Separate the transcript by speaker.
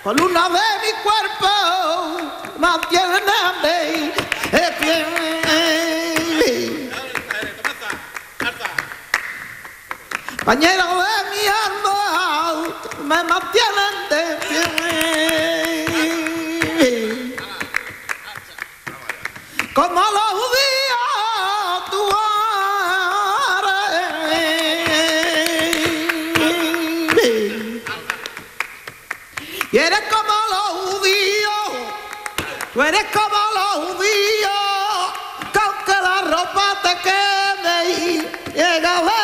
Speaker 1: columna de mi cuerpo, mantiene de pie. Pañero de mi alma, me mantienen de pie. Como los días tú eres. Y eres como los judíos, tú eres como los judíos, que aunque la ropa te quede y llega a ver.